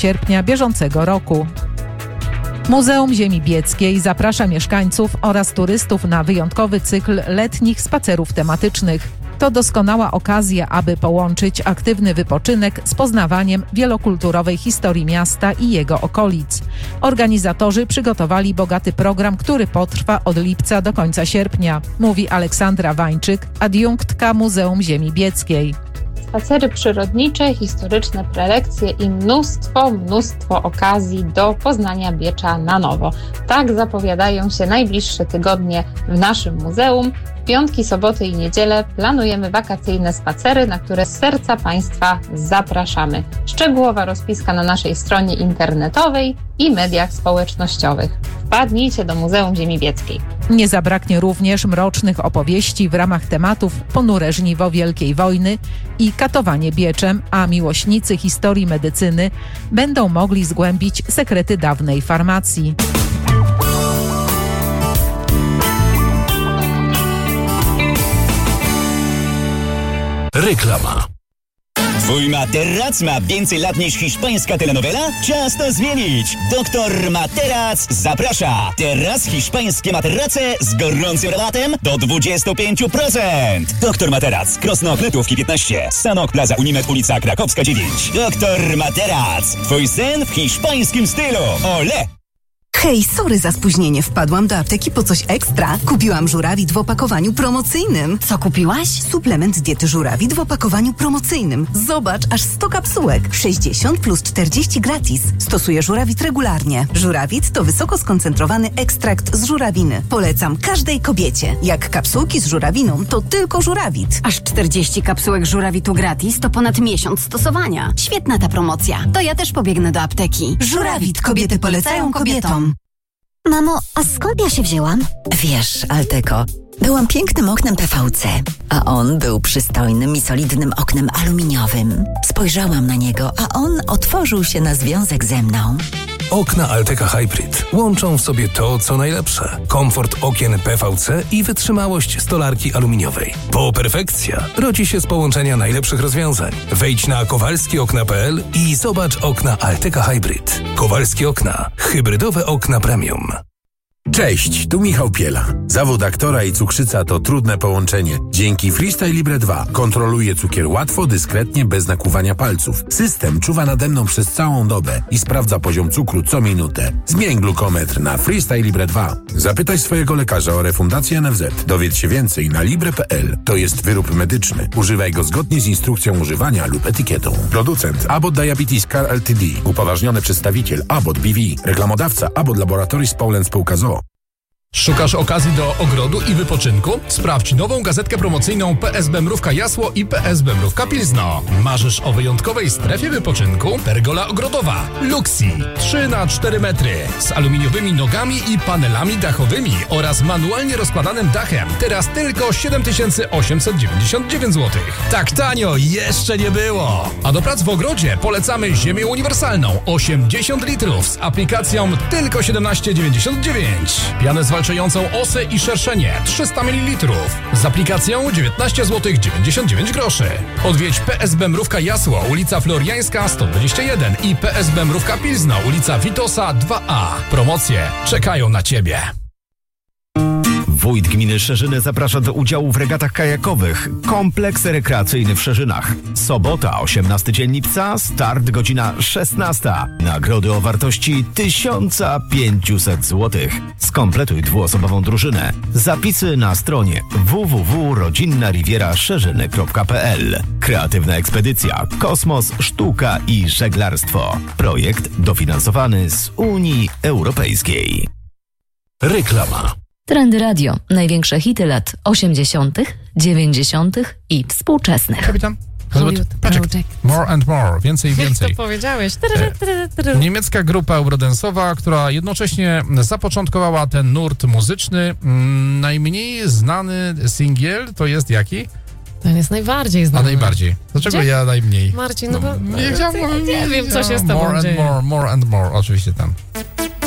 sierpnia bieżącego roku. Muzeum Ziemi Bieckiej zaprasza mieszkańców oraz turystów na wyjątkowy cykl letnich spacerów tematycznych. To doskonała okazja, aby połączyć aktywny wypoczynek z poznawaniem wielokulturowej historii miasta i jego okolic. Organizatorzy przygotowali bogaty program, który potrwa od lipca do końca sierpnia, mówi Aleksandra Wańczyk, adiunktka Muzeum Ziemi Bieckiej. Spacery przyrodnicze, historyczne prelekcje i mnóstwo okazji do poznania Biecza na nowo. Tak zapowiadają się najbliższe tygodnie w naszym muzeum. W piątki, soboty i niedzielę planujemy wakacyjne spacery, na które z serca Państwa zapraszamy. Szczegółowa rozpiska na naszej stronie internetowej i mediach społecznościowych. Wpadnijcie do Muzeum Ziemi Bieckiej. Nie zabraknie również mrocznych opowieści w ramach tematów Ponure żniwo Wielkiej Wojny i Katowanie Bieczem, a miłośnicy historii medycyny będą mogli zgłębić sekrety dawnej farmacji. Reklama. Twój materac ma więcej lat niż hiszpańska telenowela? Czas to zmienić! Doktor Materac zaprasza! Teraz hiszpańskie materace z gorącym rabatem do 25%! Doktor Materac, Krosno Kletówki 15, Stanok Plaza Unimed, ulica Krakowska 9. Doktor Materac, twój sen w hiszpańskim stylu! Ole! Hej, sorry za spóźnienie. Wpadłam do apteki po coś ekstra. Kupiłam żurawit w opakowaniu promocyjnym. Co kupiłaś? Suplement diety żurawit w opakowaniu promocyjnym. Zobacz, aż 100 kapsułek. 60 plus 40 gratis. Stosuję żurawit regularnie. Żurawit to wysoko skoncentrowany ekstrakt z żurawiny. Polecam każdej kobiecie. Jak kapsułki z żurawiną, to tylko żurawit. Aż 40 kapsułek żurawitu gratis to ponad miesiąc stosowania. Świetna ta promocja. To ja też pobiegnę do apteki. Żurawit. Kobiety polecają kobietom. Mamo, a skąd ja się wzięłam? Wiesz, Alteko, byłam pięknym oknem PVC, a on był przystojnym i solidnym oknem aluminiowym. Spojrzałam na niego, a on otworzył się na związek ze mną. Okna Alteka Hybrid łączą w sobie to, co najlepsze. Komfort okien PVC i wytrzymałość stolarki aluminiowej. Bo perfekcja rodzi się z połączenia najlepszych rozwiązań. Wejdź na kowalskiokna.pl i zobacz okna Alteka Hybrid. Kowalskie Okna. Hybrydowe okna premium. Cześć, tu Michał Piela. Zawód aktora i cukrzyca to trudne połączenie. Dzięki Freestyle Libre 2 kontroluję cukier łatwo, dyskretnie, bez nakłuwania palców. System czuwa nade mną przez całą dobę i sprawdza poziom cukru co minutę. Zmień glukometr na Freestyle Libre 2. Zapytaj swojego lekarza o refundację NFZ. Dowiedz się więcej na libre.pl. To jest wyrób medyczny. Używaj go zgodnie z instrukcją używania lub etykietą. Producent Abbott Diabetes Care Ltd. Upoważniony przedstawiciel Abbott BV. Reklamodawca Abbott Laboratories Poland Spółka z o.o. Szukasz okazji do ogrodu i wypoczynku? Sprawdź nową gazetkę promocyjną PSB Mrówka Jasło i PSB Mrówka Pilzno. Marzysz o wyjątkowej strefie wypoczynku? Pergola ogrodowa Luxi 3x4 metry z aluminiowymi nogami i panelami dachowymi oraz manualnie rozkładanym dachem. Teraz tylko 7899 zł. Tak tanio jeszcze nie było! A do prac w ogrodzie polecamy ziemię uniwersalną 80 litrów z aplikacją tylko 17,99. Pianę zwalczającą osę i szerszenie 300 ml z aplikacją 19 zł 99 groszy. Odwiedź PSB Mrówka Jasło, ulica Floriańska 121 i PSB Mrówka Pilzno, ulica Witosa 2A. Promocje czekają na Ciebie. Wójt gminy Szerzyny zaprasza do udziału w regatach kajakowych. Kompleks rekreacyjny w Szerzynach. Sobota, 18 dzień lipca, start godzina 16. Nagrody o wartości 1500 zł. Skompletuj dwuosobową drużynę. Zapisy na stronie www.rodzinnarivieraszerzyny.pl. Kreatywna ekspedycja, kosmos, sztuka i żeglarstwo. Projekt dofinansowany z Unii Europejskiej. Reklama. Trendy Radio. Największe hity lat 80., 90. i współczesnych. Kapitan? More and more. Więcej i więcej. Jak to powiedziałeś? Niemiecka grupa eurodance'owa, która jednocześnie zapoczątkowała ten nurt muzyczny. Najmniej znany singiel to jest jaki? Ten jest najbardziej znany. A najbardziej. Dlaczego Gdzie? ja najmniej? Marcin, no bo nie wiem, co się z tobą more dzieje. More and more, oczywiście tam.